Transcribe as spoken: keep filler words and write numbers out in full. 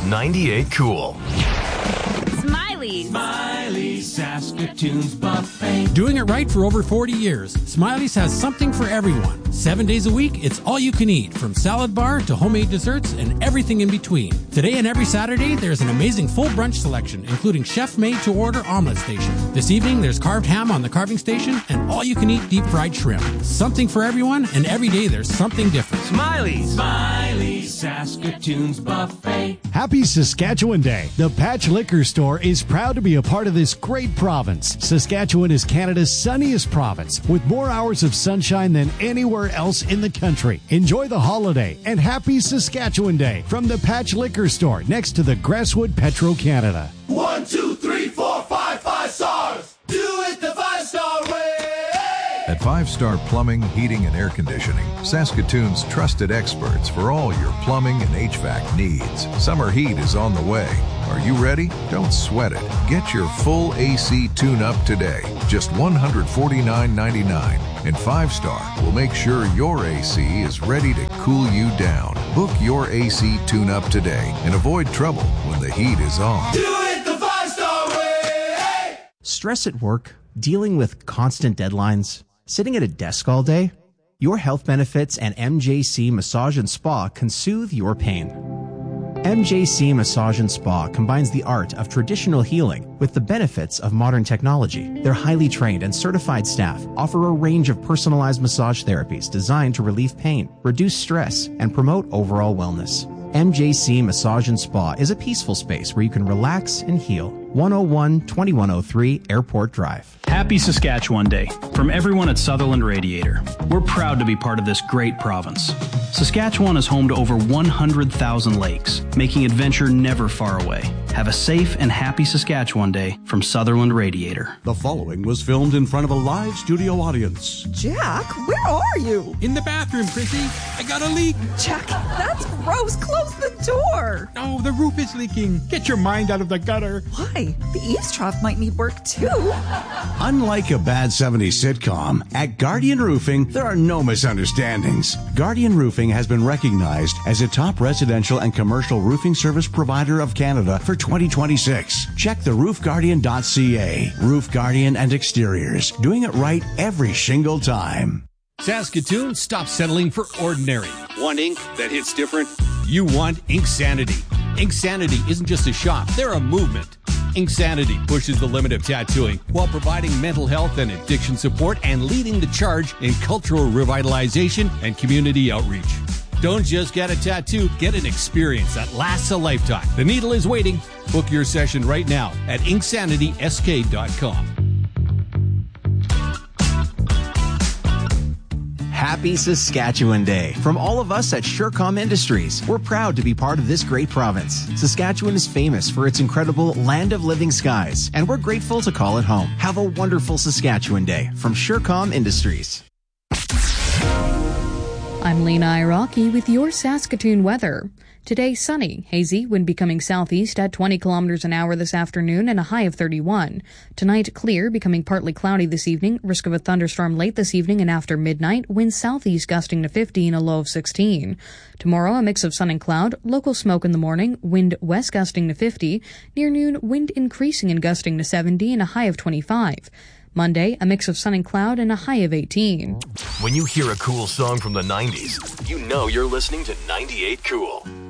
ninety-eight Cool. Smiley's. Smiley's Saskatoon's Buffet. Doing it right for over forty years, Smiley's has something for everyone. Seven days a week, it's all you can eat, from salad bar to homemade desserts and everything in between. Today and every Saturday, there's an amazing full brunch selection, including chef-made to-order omelet station. This evening, there's carved ham on the carving station and all-you-can-eat deep-fried shrimp. Something for everyone, and every day there's something different. Smiley's. Smiley's Saskatoon's Buffet. Happy Saskatchewan Day. The Patch Liquor Store is proud to be a part of this great province. Saskatchewan is Canada's sunniest province, with more hours of sunshine than anywhere else in the country. Enjoy the holiday and happy Saskatchewan Day from the Patch Liquor Store next to the Grasswood Petro-Canada. One, two, three, four, five, five stars. Do it the five-star way. At Five Star Plumbing, Heating, and Air Conditioning, Saskatoon's trusted experts for all your plumbing and H V A C needs. Summer heat is on the way. Are you ready? Don't sweat it. Get your full A C tune-up today. Just one hundred forty-nine ninety-nine. And Five Star will make sure your A C is ready to cool you down. Book your A C tune-up today and avoid trouble when the heat is on. Do it the five-star way. Stress at work, dealing with constant deadlines, sitting at a desk all day? Your health benefits and M J C Massage and Spa can soothe your pain. M J C Massage and Spa combines the art of traditional healing with the benefits of modern technology. Their highly trained and certified staff offer a range of personalized massage therapies designed to relieve pain, reduce stress, and promote overall wellness. M J C Massage and Spa is a peaceful space where you can relax and heal. one oh one, twenty-one oh three Airport Drive. Happy Saskatchewan Day from everyone at Sutherland Radiator. We're proud to be part of this great province. Saskatchewan is home to over one hundred thousand lakes, making adventure never far away. Have a safe and happy Saskatchewan Day from Sutherland Radiator. The following was filmed in front of a live studio audience. Jack, where are you? In the bathroom, Prissy. I got a leak. Jack, that's gross. Close the door. Oh, the roof is leaking. Get your mind out of the gutter. Why? The eaves trough might need work too. Unlike a bad seventies sitcom, at Guardian Roofing, there are no misunderstandings. Guardian Roofing has been recognized as a top residential and commercial roofing service provider of Canada for twenty twenty-six. Check the roof guardian dot c a. Roof Guardian and Exteriors, doing it right every shingle time. Saskatoon, stop settling for ordinary. Want ink that hits different? You want Inksanity. Inksanity isn't just a shop, they're a movement. Inksanity pushes the limit of tattooing while providing mental health and addiction support and leading the charge in cultural revitalization and community outreach. Don't just get a tattoo, get an experience that lasts a lifetime. The needle is waiting. Book your session right now at ink sanity s k dot com. Happy Saskatchewan Day from all of us at Surecom Industries. We're proud to be part of this great province. Saskatchewan is famous for its incredible land of living skies, and we're grateful to call it home. Have a wonderful Saskatchewan Day from Surecom Industries. I'm Lena Iraqi with your Saskatoon weather. Today, sunny, hazy, wind becoming southeast at twenty kilometers an hour this afternoon and a high of thirty-one. Tonight, clear, becoming partly cloudy this evening, risk of a thunderstorm late this evening and after midnight, wind southeast gusting to fifteen, a low of sixteen. Tomorrow, a mix of sun and cloud, local smoke in the morning, wind west gusting to fifty. Near noon, wind increasing and gusting to seventy and a high of twenty-five. Monday, a mix of sun and cloud and a high of eighteen. When you hear a cool song from the nineties, you know you're listening to ninety-eight Cool.